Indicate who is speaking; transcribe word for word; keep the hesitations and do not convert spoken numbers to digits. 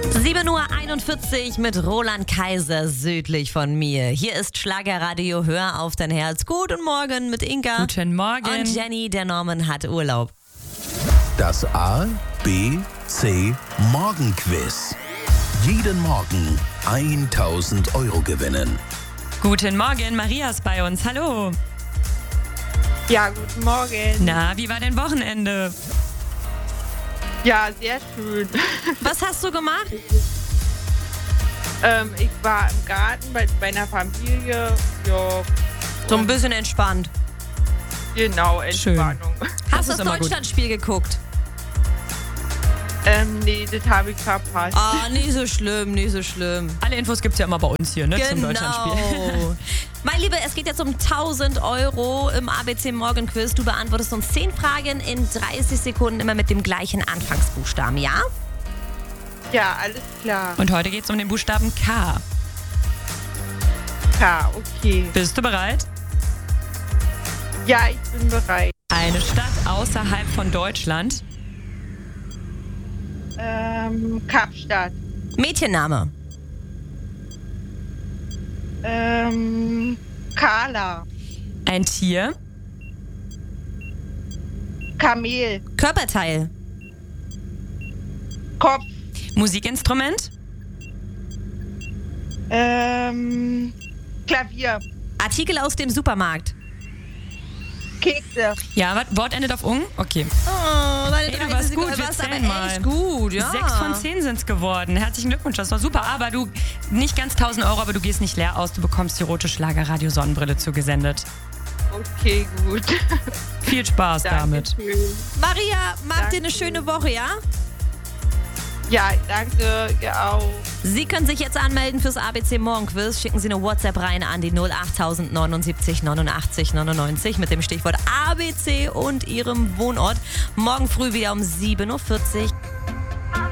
Speaker 1: sieben Uhr einundvierzig mit Roland Kaiser südlich von mir. Hier ist Schlagerradio, hör auf dein Herz. Guten Morgen mit Inka.
Speaker 2: Guten Morgen.
Speaker 1: Und Jenny, der Norman hat Urlaub.
Speaker 3: Das A, B, C Morgenquiz. Jeden Morgen tausend Euro gewinnen.
Speaker 2: Guten Morgen, Maria ist bei uns. Hallo.
Speaker 4: Ja, guten Morgen.
Speaker 2: Na, wie war dein Wochenende?
Speaker 4: Ja, sehr schön.
Speaker 1: Was hast du gemacht?
Speaker 4: ähm, ich war im Garten bei meiner Familie. Ja,
Speaker 1: So ein bisschen entspannt.
Speaker 4: genau, Entspannung.
Speaker 1: Hast du
Speaker 2: ist
Speaker 1: das
Speaker 2: immer gut.
Speaker 1: Deutschlandspiel geguckt?
Speaker 4: ähm, nee, das habe ich verpasst.
Speaker 1: Ah, nie so schlimm, nie so schlimm.
Speaker 2: Alle Infos gibt's ja immer bei uns hier, ne, zum Deutschlandspiel.
Speaker 1: Genau. Mein Lieber, es geht jetzt um tausend Euro im A B C Morgenquiz. Du beantwortest uns zehn Fragen in dreißig Sekunden, immer mit dem gleichen Anfangsbuchstaben, ja?
Speaker 4: Ja, alles klar.
Speaker 2: Und heute geht's um den Buchstaben K.
Speaker 4: K, okay.
Speaker 2: Bist du bereit?
Speaker 4: Ja, ich bin bereit.
Speaker 2: Eine Stadt außerhalb von Deutschland.
Speaker 4: Ähm, Kapstadt.
Speaker 1: Mädchenname.
Speaker 4: Ähm, Carla.
Speaker 2: Ein Tier.
Speaker 4: Kamel.
Speaker 1: Körperteil.
Speaker 4: Kopf.
Speaker 2: Musikinstrument.
Speaker 4: Ähm, Klavier.
Speaker 1: Artikel aus dem Supermarkt.
Speaker 4: Kekse.
Speaker 2: Ja, wat- Wort endet auf ung? Okay.
Speaker 1: Oh, deine
Speaker 2: Ey, du
Speaker 1: dreißig
Speaker 2: warst
Speaker 1: Sekunden,
Speaker 2: gut, wir
Speaker 1: warst aber
Speaker 2: zählen mal.
Speaker 1: echt gut, ja.
Speaker 2: Sechs von zehn sind's geworden. Herzlichen Glückwunsch, das war super. Aber du, nicht ganz tausend Euro, aber du gehst nicht leer aus. Du bekommst die rote Schlagerradio-Sonnenbrille zugesendet.
Speaker 4: Okay, gut.
Speaker 2: Viel Spaß damit.
Speaker 4: Dankeschön.
Speaker 1: Maria, mach
Speaker 4: Danke.
Speaker 1: dir eine schöne Woche, ja?
Speaker 4: Ja, danke, ihr auch.
Speaker 1: Sie können sich jetzt anmelden fürs A B C Morgenquiz. Schicken Sie eine WhatsApp rein an die null acht neunundsiebzig neunundachtzig neunundneunzig mit dem Stichwort A B C und Ihrem Wohnort. Morgen früh wieder um sieben Uhr vierzig.